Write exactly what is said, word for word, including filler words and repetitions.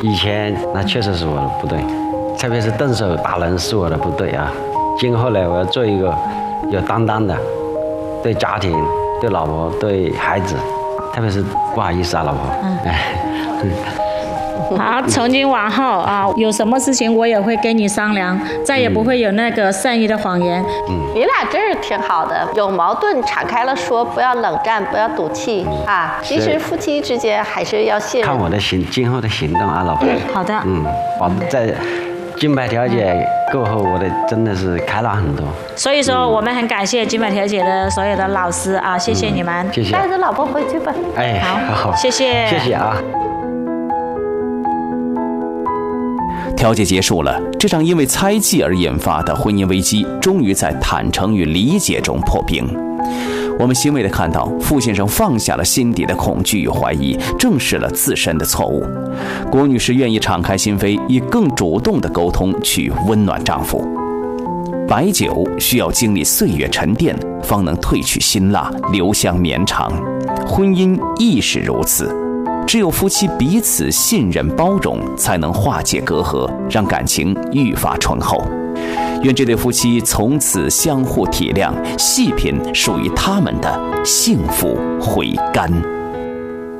以前那确实是我的不对，特别是动手打人是我的不对啊。今后呢，我要做一个有担当的，对家庭、对老婆、对孩子，特别是不好意思啊，老婆。嗯。哎。 好，从今往后啊，有什么事情我也会跟你商量，再也不会有那个善意的谎言。 嗯，你俩真是挺好的，有矛盾敞开了说，不要冷战，不要赌气、嗯、啊。其实夫妻之间还是要信任。 看我的行，今后的行动啊，老婆。 好的。 嗯，我在金牌调解过后，我的真的是开朗很多。 所以说，我们很感谢金牌调解的所有的老师啊，谢谢你们。 嗯、谢谢。 带着老婆回去吧。 哎，好，好， 谢谢， 谢谢啊。 调解结束了，这场因为猜忌而引发的婚姻危机，终于在坦诚与理解中破冰。我们欣慰地看到，傅先生放下了心底的恐惧与怀疑，正视了自身的错误。郭女士愿意敞开心扉，以更主动的沟通去温暖丈夫。白酒需要经历岁月沉淀，方能褪去辛辣，留香绵长。婚姻亦是如此。只有夫妻彼此信任包容，才能化解隔阂，让感情愈发醇厚。愿这对夫妻从此相互体谅，细品属于他们的幸福回甘。